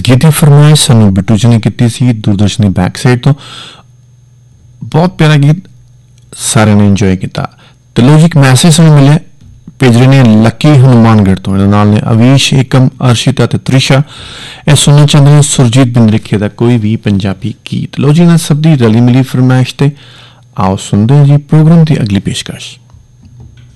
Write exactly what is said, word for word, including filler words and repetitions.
गीत की फरमाइश सानू बिट्टू जी ने की सी दूरदर्शन की बैक साइड तो बहुत प्यारा गीत सारे ने इंजॉय किया। तो लो जी एक मैसेज सानू मिले भेज रहे ने लकी हनुमानगढ़ तो नाल ने अवीश एकम अर्शिता ते त्रिशा ए सुनना चाहते हैं सुरजीत बिंद्रिखे दा कोई भी पंजाबी गीत। लो जी ना सब दी रली मिली फरमाइश ते आओ सुनते हैं जी प्रोग्राम की अगली पेशकश।